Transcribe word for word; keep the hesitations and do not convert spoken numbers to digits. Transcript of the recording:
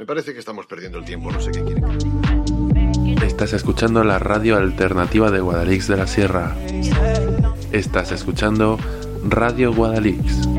Me parece que estamos perdiendo el tiempo, no sé qué quieren. Estás escuchando la radio alternativa de Guadalix de la Sierra. Estás escuchando Radio Guadalix.